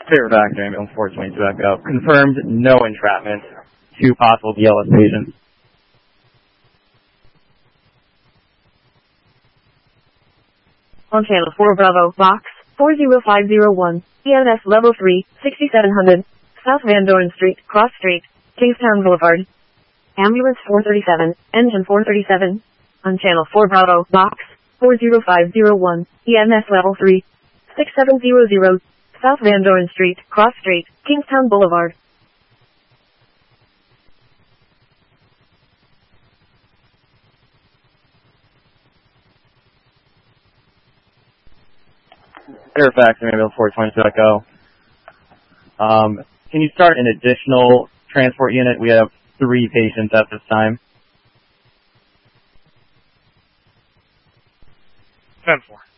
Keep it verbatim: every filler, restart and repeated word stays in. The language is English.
Fairfax Ambulance four twenty-two Echo. Confirmed no entrapment. Two possible B L S patients. On channel four Bravo, box four zero five zero one, E M S level three, sixty-seven hundred, South Van Doren Street, Cross Street, Kingstown Boulevard. Ambulance four thirty-seven, engine four thirty-seven. On channel four Bravo, box four zero five zero one, E M S level three, six seven zero zero, South Van Doren Street, Cross Street, Kingstown Boulevard. Fairfax Ambulance four twenty-two Echo. Um, can you start an additional transport unit? We have three patients at this time. ten four.